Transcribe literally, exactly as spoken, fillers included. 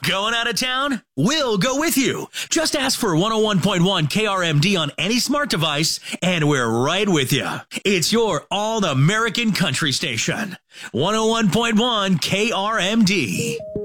Going out of town? We'll go with you. Just ask for one oh one point one K R M D on any smart device, and we're right with you. It's your all-American country station. one oh one point one K R M D.